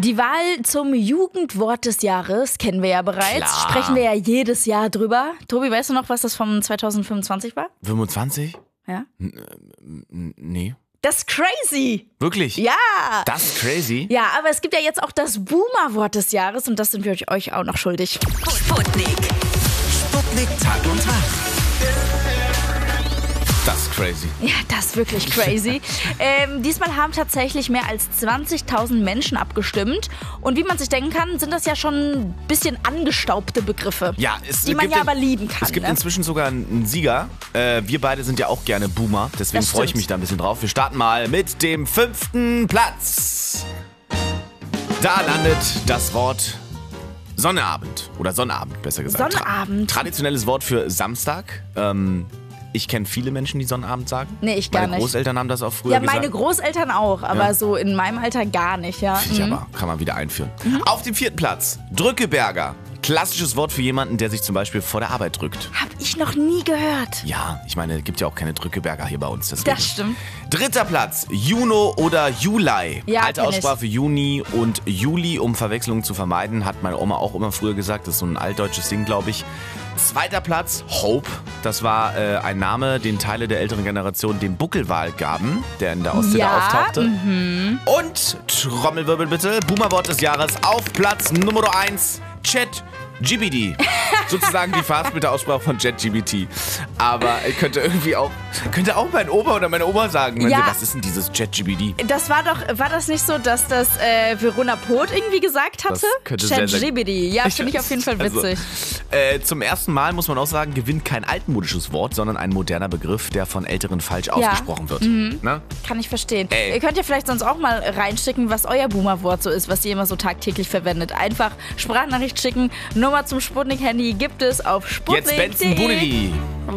Die Wahl zum Jugendwort des Jahres kennen wir ja bereits. Klar. Sprechen wir ja jedes Jahr drüber. Tobi, weißt du noch, was das vom 2025 war? 25? Ja. Nee. Das ist crazy. Wirklich? Ja. Das ist crazy. Ja, aber es gibt ja jetzt auch das Boomer-Wort des Jahres und das sind wir euch auch noch schuldig. Sputnik. Sputnik Tag und Tag. Das ist crazy. Ja, das ist wirklich crazy. Diesmal haben tatsächlich mehr als 20.000 Menschen abgestimmt. Und wie man sich denken kann, sind das ja schon ein bisschen angestaubte Begriffe. Ja, die man ja aber lieben kann. Es gibt ne? inzwischen sogar einen Sieger. Wir beide sind ja auch gerne Boomer, deswegen Das freue ich stimmt. mich da ein bisschen drauf. Wir starten mal mit dem 5. Platz. Da landet das Wort Sonnabend. Oder Sonnabend, besser gesagt. Sonnabend. Traditionelles Wort für Samstag. Ich kenne viele Menschen, die Sonnabend sagen. Nee, ich gar Meine nicht. Großeltern haben das auch früher Ja, gesagt. meine Großeltern auch, aber Ja. so in meinem Alter gar nicht, ja. Finde ich aber, kann man wieder einführen. Auf dem 4. Platz, Drückeberger. Klassisches Wort für jemanden, der sich zum Beispiel vor der Arbeit drückt. Hab ich noch nie gehört. Ja, ich meine, es gibt ja auch keine Drückeberger hier bei uns. Deswegen. Das stimmt. 3. Platz, Juno oder Juli. Ja, Alte kenn ich. Aussprache für Juni und Juli, um Verwechslungen zu vermeiden, hat meine Oma auch immer früher gesagt. Das ist so ein altdeutsches Ding, glaube ich. 2. Platz, Hope. Das war ein Name, den Teile der älteren Generation dem Buckelwal gaben, der in der Ostsee Ja, auftauchte. Und, Trommelwirbel bitte, Boomerwort des Jahres auf Platz Nummer 1, ChatGPT. Sozusagen die Fastbitter-Aussprache von ChatGPT. Aber könnte auch mein Opa oder meine Oma sagen, wenn Ja. was ist denn dieses ChatGPT? Das war das nicht so, dass das Verona Poth irgendwie gesagt hatte? Das könnte sehr, sehr- ChatGPT. Ja, finde ich auf jeden Fall witzig. Zum ersten Mal, muss man auch sagen, gewinnt kein altmodisches Wort, sondern ein moderner Begriff, der von Älteren falsch ausgesprochen wird. Ne? Kann ich verstehen. Ey. Ihr könnt ja vielleicht sonst auch mal reinschicken, was euer Boomer-Wort so ist, was ihr immer so tagtäglich verwendet. Einfach Sprachnachricht schicken. Nummer zum Sputnik-Handy gibt es auf Jetzt Benson sputnik.de. Bunedi.